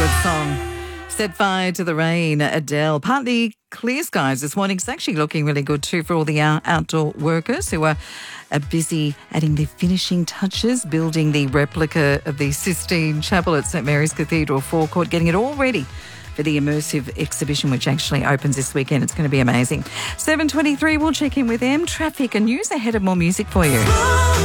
good song. Set fire to the rain, Adele. Partly clear skies this morning. It's actually looking really good too for all the outdoor workers who are busy adding the finishing touches, building the replica of the Sistine Chapel at St Mary's Cathedral forecourt, getting it all ready for the immersive exhibition which actually opens this weekend. It's going to be amazing. 7:23, we'll check in with them. Traffic and news ahead of more music for you.